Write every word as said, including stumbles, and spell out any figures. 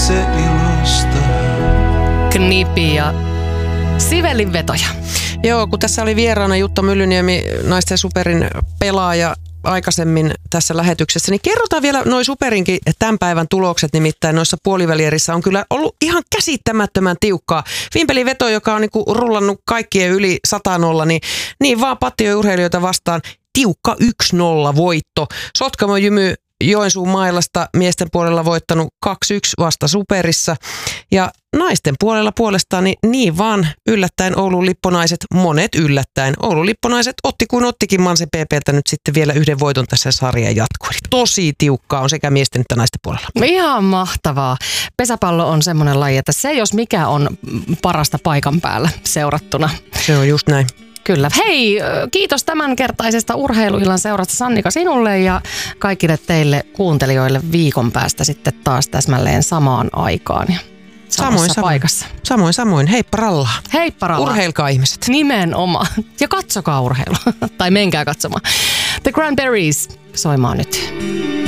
itse ilosta. Knipi ja Sibelin vetoja. Joo, kun tässä oli vieraana Jutta Myllyniemi, Naisten Superin pelaaja aikaisemmin tässä lähetyksessä, niin kerrotaan vielä noi Superinkin tämän päivän tulokset, nimittäin noissa puolivälierissä on kyllä ollut ihan käsittämättömän tiukkaa. Vimpelin veto, joka on niinku rullannut kaikkien yli sata nolla, niin, niin vaan pattijourheilijoita vastaan tiukka yksi nolla voitto. Sotkamo Jymy Joensuun mailasta miesten puolella voittanut kaksi yksi vasta Superissa. Ja naisten puolella puolestaan niin, niin vaan yllättäen Oulun Lipponaiset, monet yllättäen. Oulun Lipponaiset otti kuin ottikin Manse P P:ltä nyt sitten vielä yhden voiton tässä sarjan jatkoon. Tosi tiukkaa on sekä miesten että naisten puolella. Ihan mahtavaa. Pesäpallo on semmoinen laji, että se jos mikä on parasta paikan päällä seurattuna. Se on just näin. Kyllä. Hei, kiitos tämänkertaisesta urheiluillan seurasta Sannika sinulle ja kaikille teille kuuntelijoille viikon päästä sitten taas täsmälleen samaan aikaan ja samoin, paikassa. Samoin, samoin. Heippa rallaa. Heippa rallaa. Urheilkaa ihmiset. Nimenomaan. Ja katsokaa urheilua. Tai menkää katsomaan. The Cranberries soimaan nyt.